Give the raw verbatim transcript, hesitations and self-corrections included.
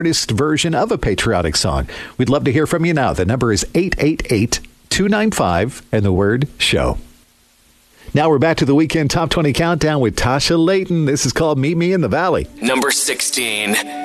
artist version of a patriotic song. We'd love to hear from you now. The number is eight eight eight, two nine five and the word show. Now we're back to the weekend top twenty countdown with Tasha Layton. This is called Meet Me in the Valley. Number sixteen.